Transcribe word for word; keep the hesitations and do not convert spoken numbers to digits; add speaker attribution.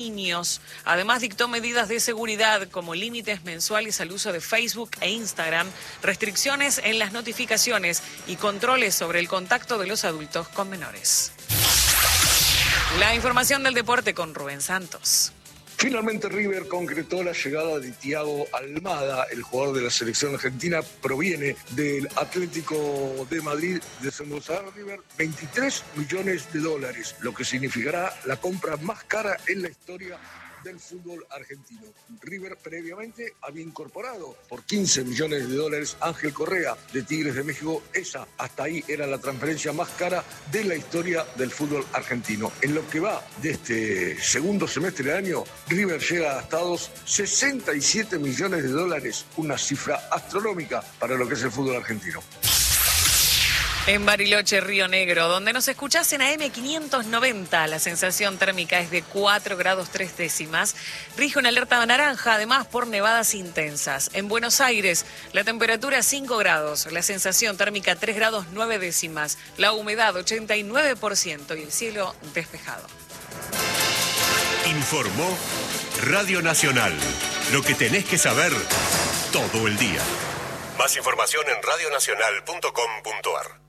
Speaker 1: niños. Además, dictó medidas de seguridad como límites mensuales al uso de Facebook e Instagram, restricciones en las notificaciones y controles sobre el contacto de los adultos con menores. La información del deporte con Rubén Santos.
Speaker 2: Finalmente River concretó la llegada de Thiago Almada, el jugador de la selección argentina, proviene del Atlético de Madrid, desembolsará a River veintitrés millones de dólares, lo que significará la compra más cara en la historia del fútbol argentino. River previamente había incorporado por quince millones de dólares Ángel Correa de Tigres de México. Esa hasta ahí era la transferencia más cara de la historia del fútbol argentino. En lo que va de este segundo semestre del año, River llega a gastados sesenta y siete millones de dólares, una cifra astronómica para lo que es el fútbol argentino.
Speaker 1: En Bariloche, Río Negro, donde nos escuchás en A M quinientos noventa, la sensación térmica es de cuatro grados tres décimas. Rige una alerta naranja, además, por nevadas intensas. En Buenos Aires, la temperatura cinco grados, la sensación térmica tres grados nueve décimas, la humedad ochenta y nueve por ciento y el cielo despejado.
Speaker 3: Informó Radio Nacional. Lo que tenés que saber todo el día. Más información en radio nacional punto com punto ar.